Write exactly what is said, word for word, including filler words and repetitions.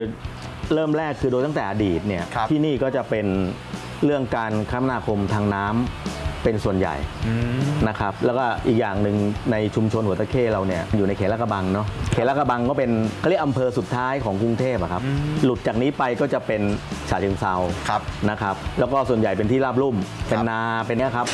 เริ่มแรกคือโดยตั้งแต่อดีตเนี่ยที่นี่ก็จะเป็นเรื่องการคมนาคมทางน้ำเป็นส่วนใหญ่นะครับแล้วก็อีกอย่างหนึ่งในชุมชนหัวตะเข้เราเนี่ยอยู่ในเขตลาดกระบังเนาะเขตลาดกระบังก็เป็นเขาเรียกอำเภอสุดท้ายของกรุงเทพอะครับหลุดจากนี้ไปก็จะเป็นฉะเชิงเทรานะครับแล้วก็ส่วนใหญ่เป็นที่ราบลุ่มเป็นนาเป็นเนี้ยครับ